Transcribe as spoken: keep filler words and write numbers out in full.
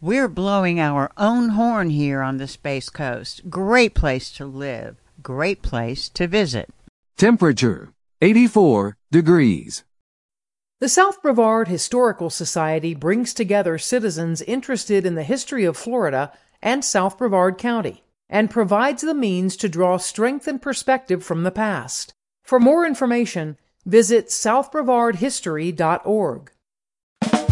We're blowing our own horn here on the Space Coast. Great place to live. Great place to visit. Temperature, eighty-four degrees. The South Brevard Historical Society brings together citizens interested in the history of Florida and South Brevard County and provides the means to draw strength and perspective from the past. For more information, visit south brevard history dot org.